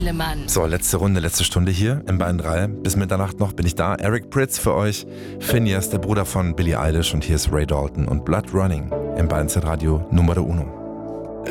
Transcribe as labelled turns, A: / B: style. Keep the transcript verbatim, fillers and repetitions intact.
A: Mann.
B: So, letzte Runde, letzte Stunde hier im Bayern drei. Bis Mitternacht noch bin ich da. Eric Prydz für euch. Phineas, der Bruder von Billie Eilish. Und hier ist Ray Dalton und Blood Running im Bayern Z Radio Numero Uno.